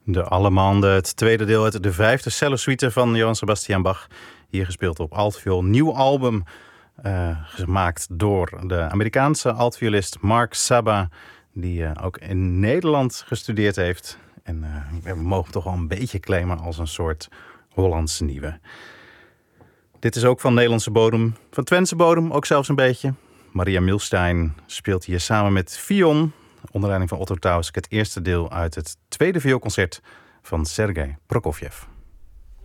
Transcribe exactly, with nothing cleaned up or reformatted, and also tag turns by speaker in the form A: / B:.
A: De Allemande, het tweede deel uit de vijfde cellosuite van Johann Sebastian Bach. Hier gespeeld op altviool. Nieuw album, uh, gemaakt door de Amerikaanse altviolist Mark Saba, die uh, ook in Nederland gestudeerd heeft. En uh, we mogen toch wel een beetje claimen als een soort Hollandse nieuwe. Dit is ook van Nederlandse bodem, van Twentse bodem ook zelfs een beetje. Maria Milstein speelt hier samen met Fion, onder leiding van Otto Tausek, het eerste deel uit het tweede vioolconcert van Sergei Prokofjev.